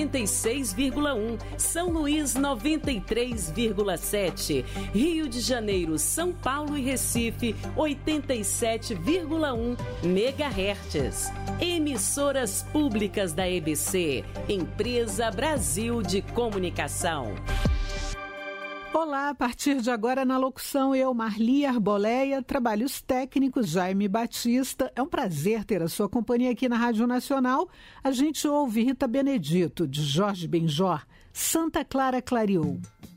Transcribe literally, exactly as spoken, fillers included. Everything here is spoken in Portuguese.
noventa e seis vírgula um, São Luís noventa e três vírgula sete, Rio de Janeiro, São Paulo e Recife oitenta e sete vírgula um megahertz. Emissoras públicas da E B C, Empresa Brasil de Comunicação. Olá, a partir de agora na locução eu, Marli Arboleia, trabalhos técnicos, Jaime Batista. É um prazer ter a sua companhia aqui na Rádio Nacional. A gente ouve Rita Benedito, de Jorge Benjor, Santa Clara Clareou.